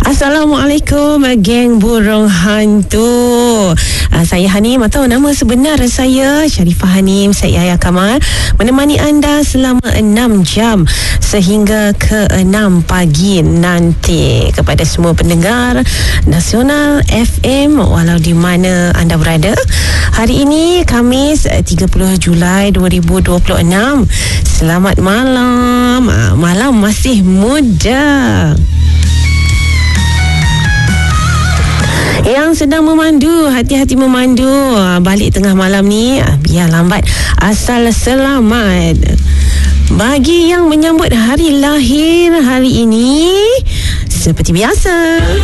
Assalamualaikum geng burung hantu. Saya Hanim atau nama sebenar saya Sharifah Hanim, saya Ayah Kamal, menemani anda selama 6 jam sehingga ke 6 pagi nanti. Kepada semua pendengar Nasional FM walau di mana anda berada, hari ini Khamis 30 Julai 2026. Selamat malam. Malam masih muda. Yang sedang memandu, hati-hati memandu. Balik tengah malam ni, biar lambat asal selamat. Bagi yang menyambut hari lahir hari ini, seperti biasa,